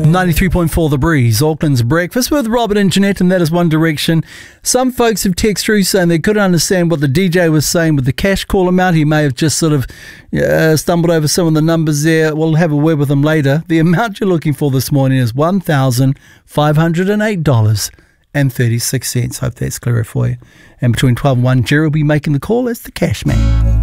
93.4 The Breeze, Auckland's breakfast with Robert and Jeanette, and that is One Direction. Some folks have texted through saying they couldn't understand what the DJ was saying with the cash call amount. He may have just sort of stumbled over some of the numbers there. We'll have a word with him later. The amount you're looking for this morning is $1,508.36. Hope that's clearer for you. And between 12 and 1, Jerry will be making the call as the cash man.